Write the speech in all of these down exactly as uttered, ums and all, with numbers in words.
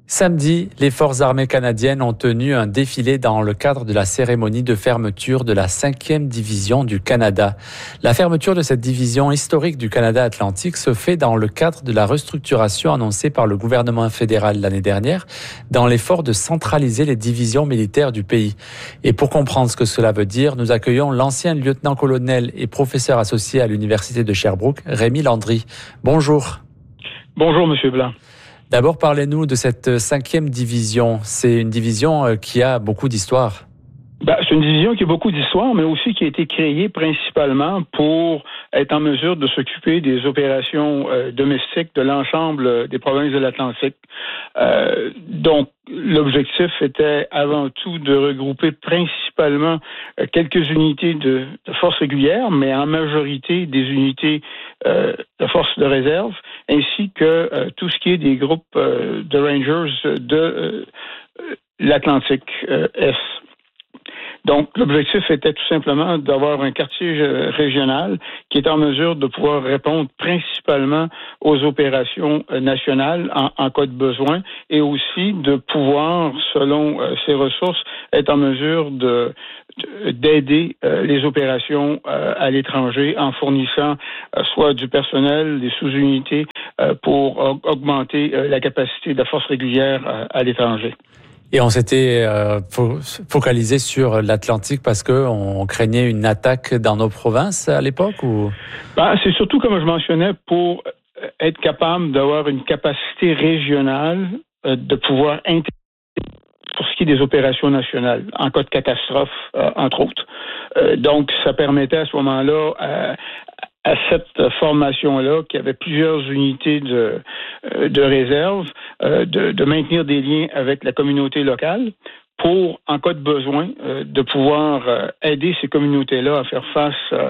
Samedi, les forces armées canadiennes ont tenu un défilé dans le cadre de la cérémonie de fermeture de la cinquième division du Canada. La fermeture de cette division historique du Canada Atlantique se fait dans le cadre de la restructuration annoncée par le gouvernement fédéral l'année dernière dans l'effort de centraliser les divisions militaires du pays. Et pour comprendre ce que cela veut dire, nous accueillons l'ancien lieutenant-colonel et professeur associé à l'Université de Sherbrooke, Rémi Landry. Bonjour. Bonjour, Monsieur Blanc. D'abord, parlez-nous de cette cinquième division. C'est une division qui a beaucoup d'histoire. Ben, c'est une division qui a beaucoup d'histoire, mais aussi qui a été créée principalement pour être en mesure de s'occuper des opérations euh, domestiques de l'ensemble des provinces de l'Atlantique. Euh, donc, l'objectif était avant tout de regrouper principalement euh, quelques unités de, de forces régulières, mais en majorité des unités euh, de forces de réserve, ainsi que euh, tout ce qui est des groupes euh, de Rangers de euh, l'Atlantique euh, Est. Donc, l'objectif était tout simplement d'avoir un quartier régional qui est en mesure de pouvoir répondre principalement aux opérations nationales en, en cas de besoin et aussi de pouvoir, selon euh, ses ressources, être en mesure de, de d'aider euh, les opérations euh, à l'étranger en fournissant euh, soit du personnel, des sous-unités euh, pour augmenter euh, la capacité de la force régulière euh, à l'étranger. Et on s'était euh, focalisé sur l'Atlantique parce que on craignait une attaque dans nos provinces à l'époque, ou? Ben, c'est surtout, comme je mentionnais, pour être capable d'avoir une capacité régionale euh, de pouvoir intégrer pour ce qui est des opérations nationales, en cas de catastrophe, euh, entre autres. Euh, donc, ça permettait à ce moment-là euh, à cette formation-là, qui avait plusieurs unités de, de réserve, euh, de, de maintenir des liens avec la communauté locale pour, en cas de besoin, euh, de pouvoir euh, aider ces communautés-là à faire face euh,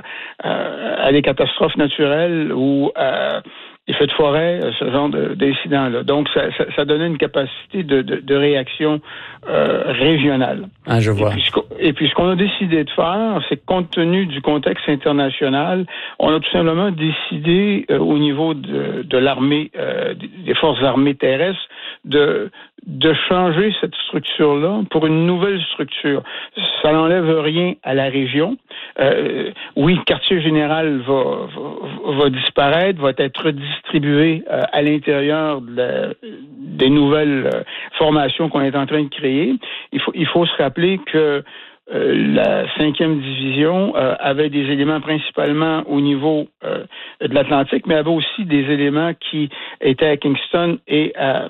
à des catastrophes naturelles ou à des feux de forêt, ce genre de, d'incidents-là. Donc, ça, ça, ça donnait une capacité de, de, de réaction euh, régionale. Ah, je vois. Et puis, et puis, ce qu'on a décidé de faire, c'est que compte tenu du contexte international, on a tout simplement décidé, euh, au niveau de, de l'armée, euh, des forces armées terrestres, de, de changer cette structure-là pour une nouvelle structure. Ça n'enlève rien à la région. Euh, oui, le quartier général va, va, va disparaître, va être redistribué euh, à l'intérieur de la, des nouvelles euh, formations qu'on est en train de créer. Il faut, il faut se rappeler que Euh, la cinquième division euh, avait des éléments principalement au niveau euh, de l'Atlantique, mais avait aussi des éléments qui étaient à Kingston et à,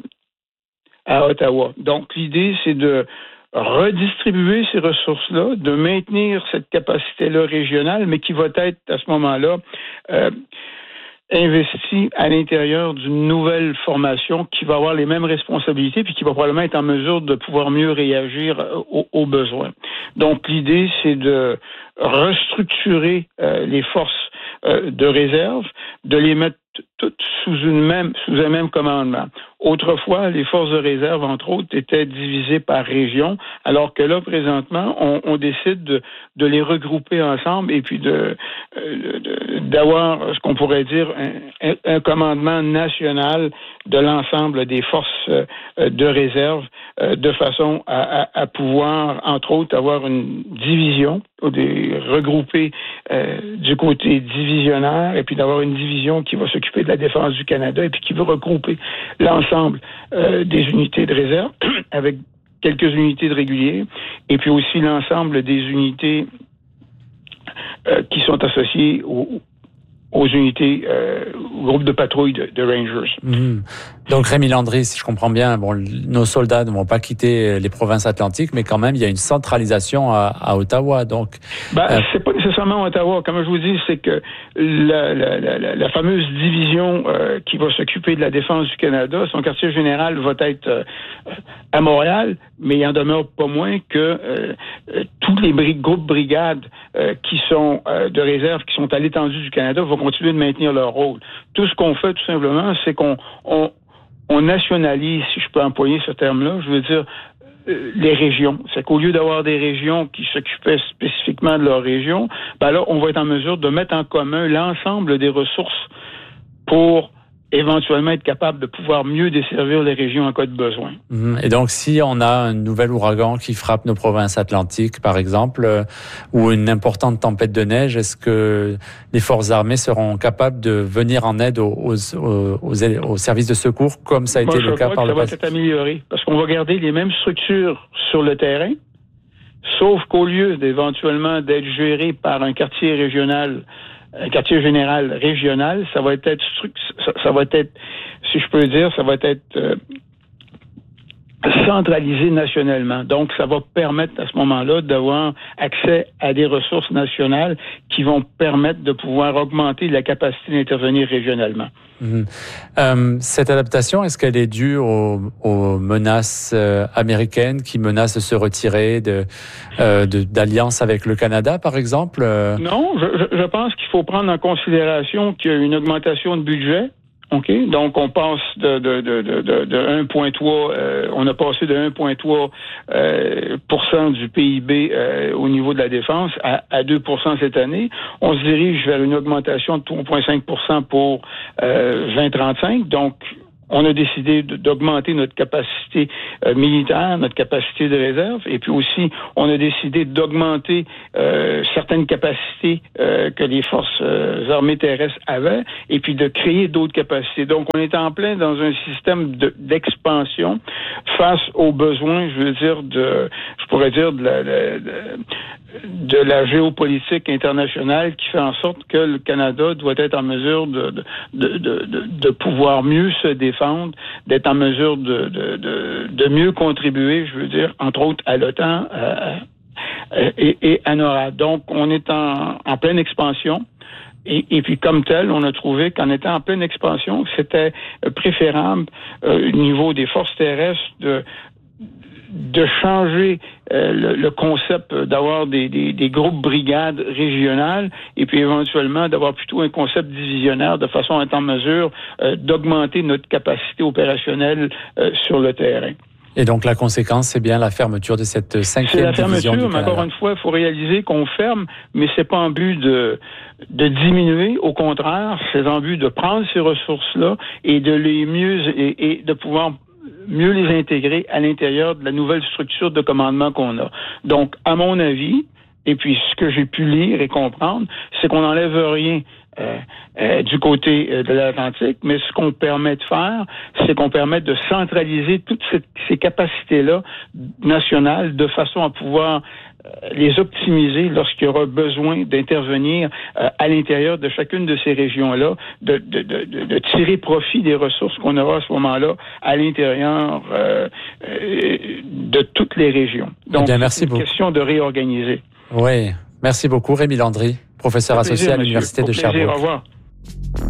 à Ottawa. Donc, l'idée, c'est de redistribuer ces ressources-là, de maintenir cette capacité-là régionale, mais qui va être, à ce moment-là, euh, investi à l'intérieur d'une nouvelle formation qui va avoir les mêmes responsabilités puis qui va probablement être en mesure de pouvoir mieux réagir aux, aux besoins. Donc, l'idée, c'est de restructurer euh, les forces euh, de réserve, de les mettre toutes sous une même, sous un même commandement. Autrefois, les forces de réserve, entre autres, étaient divisées par région, alors que là, présentement, on, on décide de, de les regrouper ensemble et puis de, de d'avoir ce qu'on pourrait dire un, un commandement national de l'ensemble des forces de réserve, de façon à, à, à pouvoir, entre autres, avoir une division, ou des regrouper euh, du côté divisionnaire, et puis d'avoir une division qui va s'occuper de la défense du Canada et puis qui va regrouper l'ensemble euh, des unités de réserve avec quelques unités de réguliers, et puis aussi l'ensemble des unités euh, qui sont associées aux, aux unités, euh, au groupe de patrouille de, de Rangers. Mmh. Donc, Rémi Landry, si je comprends bien, bon, nos soldats ne vont pas quitter les provinces atlantiques, mais quand même, il y a une centralisation à, à Ottawa. Donc, ben, euh... c'est pas nécessairement Ottawa. Comme je vous dis, c'est que la, la, la, la fameuse division euh, qui va s'occuper de la défense du Canada, son quartier général va être euh, à Montréal, mais il en demeure pas moins que euh, euh, tous les bri- groupes brigades euh, qui sont euh, de réserve, qui sont à l'étendue du Canada, vont continuer de maintenir leur rôle. Tout ce qu'on fait, tout simplement, c'est qu'on on, on nationalise, si je peux employer ce terme-là, je veux dire, euh, les régions. C'est qu'au lieu d'avoir des régions qui s'occupaient spécifiquement de leur région, ben là, on va être en mesure de mettre en commun l'ensemble des ressources pour éventuellement être capable de pouvoir mieux desservir les régions en cas de besoin. Et donc, si on a un nouvel ouragan qui frappe nos provinces atlantiques, par exemple, euh, ou une importante tempête de neige, est-ce que les forces armées seront capables de venir en aide aux, aux, aux, aux services de secours, comme ça a été Moi, le cas par le passé? Ça va être amélioré, parce qu'on va garder les mêmes structures sur le terrain, sauf qu'au lieu d'éventuellement d'être géré par un quartier régional, un quartier général régional, ça va être, ça, ça va être, si je peux dire, ça va être euh, centralisé nationalement. Donc, ça va permettre à ce moment-là d'avoir accès à des ressources nationales qui vont permettre de pouvoir augmenter la capacité d'intervenir régionalement. Mmh. Euh, cette adaptation, est-ce qu'elle est due aux, aux menaces euh, américaines qui menacent de se retirer de, euh, de, d'alliance avec le Canada, par exemple? Non, je, je pense qu'il faut prendre en considération qu'il y a une augmentation de budget. OK, donc on passe de de de de, de un virgule trois, euh, on a passé de un virgule trois euh, pour cent du P I B euh, au niveau de la défense à, à deux pour cent cette année. On se dirige vers une augmentation de trois virgule cinq pour cent pour euh, vingt trente-cinq. Donc on a décidé d'augmenter notre capacité euh, militaire, notre capacité de réserve, et puis aussi, on a décidé d'augmenter euh, certaines capacités euh, que les forces euh, armées terrestres avaient, et puis de créer d'autres capacités. Donc, on est en plein dans un système de, d'expansion face aux besoins, je veux dire, de, je pourrais dire, de la, de, de la géopolitique internationale qui fait en sorte que le Canada doit être en mesure de, de, de, de, de pouvoir mieux se défendre, d'être en mesure de, de, de, de mieux contribuer, je veux dire, entre autres à l'OTAN euh, et, et à NORAD. Donc, on est en, en pleine expansion. Et, et puis, comme tel, on a trouvé qu'en étant en pleine expansion, c'était préférable euh, au niveau des forces terrestres de de changer euh, le, le concept d'avoir des, des, des groupes brigades régionales et puis éventuellement d'avoir plutôt un concept divisionnaire de façon à être en mesure euh, d'augmenter notre capacité opérationnelle euh, sur le terrain. Et donc la conséquence, c'est bien la fermeture de cette cinquième division du Canada. C'est la fermeture, mais encore une fois, il faut réaliser qu'on ferme, mais c'est pas en but de de diminuer. Au contraire, c'est en but de prendre ces ressources-là et de les mieux et, et de pouvoir mieux les intégrer à l'intérieur de la nouvelle structure de commandement qu'on a. Donc, à mon avis, et puis ce que j'ai pu lire et comprendre, c'est qu'on n'enlève rien euh, euh, du côté euh, de l'Atlantique, mais ce qu'on permet de faire, c'est qu'on permet de centraliser toutes ces, ces capacités-là nationales de façon à pouvoir euh, les optimiser lorsqu'il y aura besoin d'intervenir euh, à l'intérieur de chacune de ces régions-là, de, de, de, de tirer profit des ressources qu'on aura à ce moment-là à l'intérieur euh, euh, de toutes les régions. Donc, eh bien, merci c'est une beaucoup. Question de réorganiser. Oui, merci beaucoup Rémi Landry, professeur associé à l'Université de Sherbrooke. Au revoir.